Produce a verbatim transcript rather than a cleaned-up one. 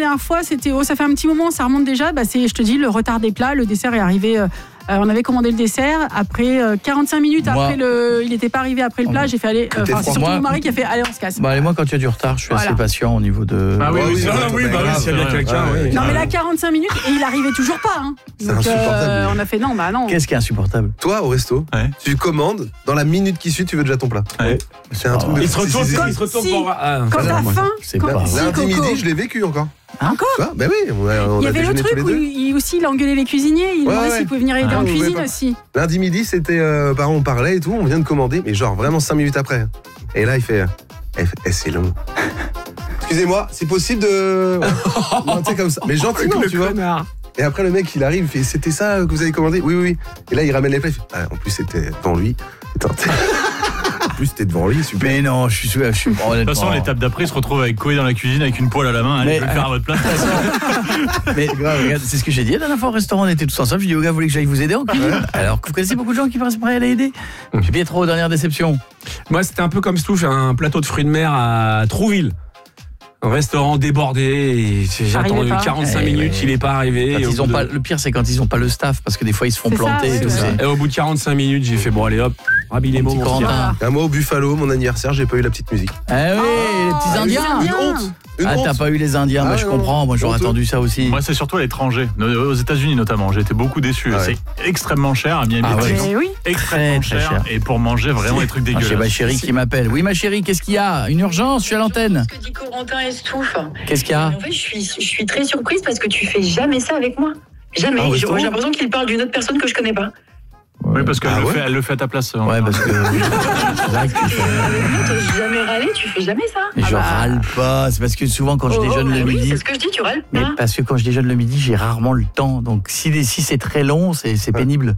dernière fois, c'était oh, ça fait un petit moment, ça remonte déjà. Bah, c'est, je te dis, le retard des plats. Le dessert est arrivé. Euh, euh, on avait commandé le dessert. Après euh, quarante-cinq minutes moi, après le, il n'était pas arrivé après le plat. J'ai fait aller. Euh, c'est surtout moi, mon mari qui a fait allez, on se casse. Bah, allez, moi, quand il y a du retard, je suis voilà. assez patient au niveau de. Ah oui, oui, oui, oui, oui bah, oui s'il y a bien quelqu'un. Oui. Non, mais là, quarante-cinq minutes et il arrivait toujours pas. Hein. C'est Donc, insupportable. Euh, on a fait non, bah non. Qu'est-ce qui est insupportable? Toi, au resto, ouais. tu commandes, dans la minute qui suit, tu veux déjà ton plat. Ouais. C'est un truc de. Il se retourne, il se retourne pour. Quand t'as faim. Lundi midi, je l'ai vécu encore. Hein Encore ah, Ben oui, on a, on il y a avait le truc où il, aussi il engueulait les cuisiniers, il ouais, demandait ouais. s'ils pouvaient venir aider ah, en cuisine aussi. Lundi midi, c'était, euh, par on parlait et tout, on vient de commander, mais genre vraiment cinq minutes après. Et là, il fait, eh, eh, c'est long. Excusez-moi, c'est possible de... non, tu sais comme ça, mais gentiment, tu vois. Et après, le mec, il arrive, il fait, c'était ça que vous avez commandé? Oui, oui, oui. Et là, il ramène les plats, il fait, ah, en plus, c'était devant lui. Attends, en plus, c'était devant lui, super. Mais non, je suis je suis De toute façon, l'étape d'après, il se retrouve avec Koé dans la cuisine avec une poêle à la main. Allez, je vais faire à votre place. Mais grave, regarde, c'est ce que j'ai dit la dernière fois au restaurant, on était tous ensemble. Je dis au gars, vous voulez que j'aille vous aider en cuisine? Ouais. Alors que vous connaissez beaucoup de gens qui paraissent prêts à l'aider. Mmh. J'ai bien trop dernière déception. Moi, c'était un peu comme Stouff, un plateau de fruits de mer à Trouville. Un restaurant débordé, et j'ai attendu quarante-cinq eh minutes, ouais. il n'est pas arrivé. Et ils ont de... pas, le pire, c'est quand ils n'ont pas le staff, parce que des fois, ils se font c'est planter. Ça, ouais, et, tout ça. Et au bout de quarante-cinq minutes, j'ai fait bon, allez hop, rhabille les mots, mon voilà. Moi, au Buffalo, mon anniversaire, j'ai pas eu la petite musique. Eh oui, oh, les petits Indiens. Une honte. Une ah, honte. T'as pas eu les Indiens, ah, bah, je non, comprends. Moi, j'aurais attendu ça aussi. Moi, c'est surtout à l'étranger, aux États-Unis notamment. J'ai été beaucoup déçu. Ah, ouais. C'est extrêmement cher à Miami. Ah, ouais. oui. Extrêmement très, cher. Très cher. Et pour manger vraiment des trucs dégueulasses. J'ai ma chérie qui m'appelle. Oui, ma chérie, qu'est-ce qu'il y a? Une urgence? Je suis à l'antenne. Ce que dit Corentin et Stouff. Qu'est-ce qu'il y a? En fait, je suis, je suis très surprise parce que tu fais jamais ça avec moi. Jamais. Ah, j'ai l'impression qu'il parle d'une autre personne que je connais pas. Ouais. Oui, parce qu'elle ah, le, ouais elle le fait à ta place. Ouais, parce que. T'as jamais râlé, tu fais jamais ça. Mais ah je bah... râle pas, c'est parce que souvent quand je oh, déjeune bah le oui, midi. C'est ce que je dis, tu râles pas. Mais parce que quand je déjeune le midi, j'ai rarement le temps. Donc si, si c'est très long, c'est, c'est pénible.